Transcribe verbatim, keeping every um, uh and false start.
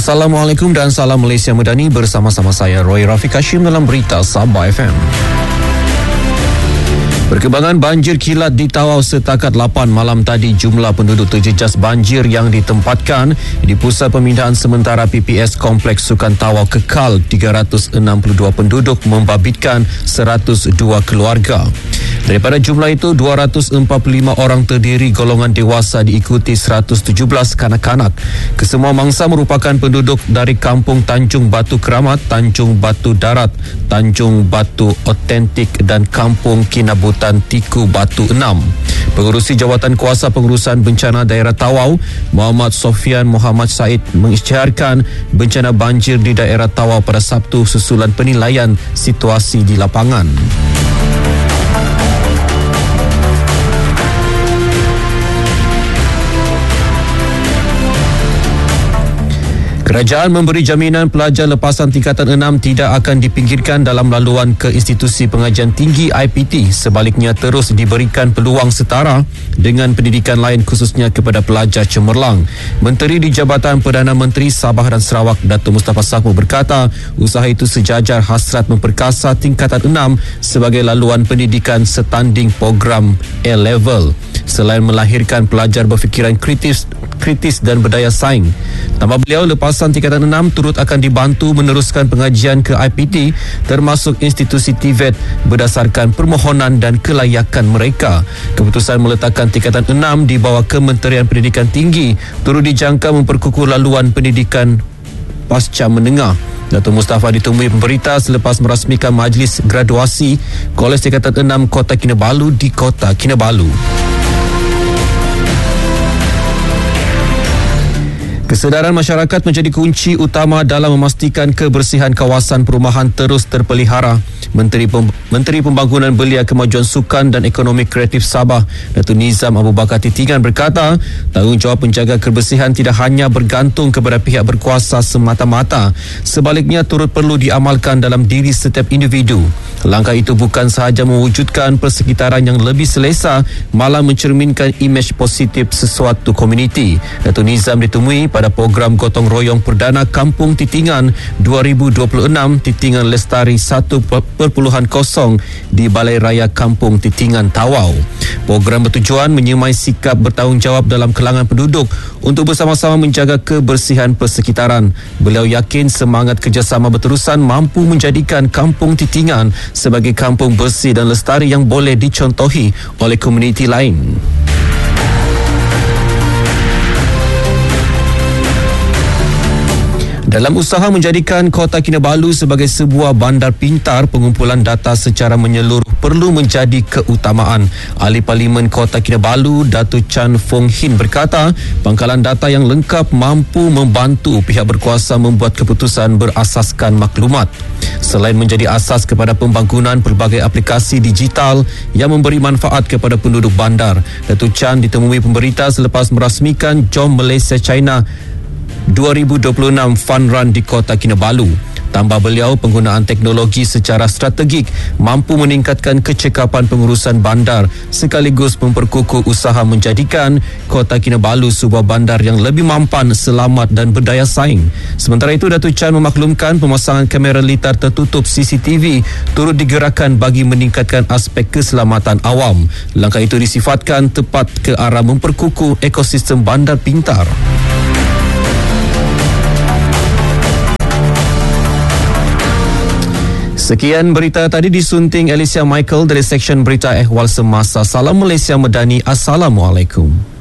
Assalamualaikum dan salam Malaysia Medani, bersama-sama saya Roy Rafiq Hashim dalam Berita Sabah F M. Perkembangan banjir kilat di Tawau setakat lapan malam tadi. Jumlah penduduk terjejas banjir yang ditempatkan di Pusat Pemindahan Sementara P P S Kompleks Sukan Tawau kekal tiga ratus enam puluh dua penduduk, membabitkan seratus dua keluarga. Daripada jumlah itu, dua ratus empat puluh lima orang terdiri golongan dewasa, diikuti seratus tujuh belas kanak-kanak. Kesemua mangsa merupakan penduduk dari Kampung Tanjung Batu Keramat, Tanjung Batu Darat, Tanjung Batu Otentik dan Kampung Kinabutan Tiku Batu enam. Pengerusi Jawatan Kuasa Pengurusan Bencana Daerah Tawau, Muhammad Sofian Muhammad Said, mengisytiharkan bencana banjir di daerah Tawau pada Sabtu susulan penilaian situasi di lapangan. Kerajaan memberi jaminan pelajar lepasan tingkatan enam tidak akan dipinggirkan dalam laluan ke institusi pengajian tinggi I P T. Sebaliknya, terus diberikan peluang setara dengan pendidikan lain, khususnya kepada pelajar cemerlang. Menteri di Jabatan Perdana Menteri Sabah dan Sarawak, Datuk Mustafa Sakmu, berkata usaha itu sejajar hasrat memperkasa tingkatan enam sebagai laluan pendidikan setanding program A-Level, selain melahirkan pelajar berfikiran kritis kritis dan berdaya saing. Tambah beliau, lepasan tingkatan enam turut akan dibantu meneruskan pengajian ke I P T termasuk institusi T V E T berdasarkan permohonan dan kelayakan mereka. Keputusan meletakkan tingkatan enam di bawah Kementerian Pendidikan Tinggi turut dijangka memperkukuh laluan pendidikan pasca menengah. Datuk Mustafa ditemui pemberita selepas merasmikan majlis graduasi Kolej Tingkatan enam Kota Kinabalu di Kota Kinabalu. Kesedaran masyarakat menjadi kunci utama dalam memastikan kebersihan kawasan perumahan terus terpelihara. Menteri Pem- Menteri Pembangunan Belia, Kemajuan Sukan dan Ekonomi Kreatif Sabah, Datuk Nizam Abu Bakar Titingan, berkata tanggungjawab menjaga kebersihan tidak hanya bergantung kepada pihak berkuasa semata-mata, sebaliknya turut perlu diamalkan dalam diri setiap individu. Langkah itu bukan sahaja mewujudkan persekitaran yang lebih selesa, malah mencerminkan imej positif sesuatu komuniti. Datuk Nizam ditemui pada program gotong royong perdana Kampung Titingan dua ribu dua puluh enam Titingan Lestari satu perpuluhan kosong di Balai Raya Kampung Titingan Tawau. Program bertujuan menyemai sikap bertanggungjawab dalam kalangan penduduk untuk bersama-sama menjaga kebersihan persekitaran. Beliau yakin semangat kerjasama berterusan mampu menjadikan Kampung Titingan sebagai kampung bersih dan lestari yang boleh dicontohi oleh komuniti lain. Dalam usaha menjadikan Kota Kinabalu sebagai sebuah bandar pintar, pengumpulan data secara menyeluruh perlu menjadi keutamaan. Ahli Parlimen Kota Kinabalu, Datuk Chan Fong Hin, berkata pangkalan data yang lengkap mampu membantu pihak berkuasa membuat keputusan berasaskan maklumat. Selain menjadi asas kepada pembangunan pelbagai aplikasi digital yang memberi manfaat kepada penduduk bandar, Datuk Chan ditemui pemberita selepas merasmikan Jom Malaysia China dua ribu dua puluh enam Fun Run di Kota Kinabalu. Tambah beliau, penggunaan teknologi secara strategik mampu meningkatkan kecekapan pengurusan bandar sekaligus memperkukuh usaha menjadikan Kota Kinabalu sebuah bandar yang lebih mampan, selamat dan berdaya saing. Sementara itu, Datuk Chan memaklumkan pemasangan kamera litar tertutup C C T V turut digerakkan bagi meningkatkan aspek keselamatan awam. Langkah itu disifatkan tepat ke arah memperkukuh ekosistem bandar pintar. Sekian berita tadi disunting Alicia Michael dari Seksyen Berita Ehwal Semasa. Salam Malaysia Medani. Assalamualaikum.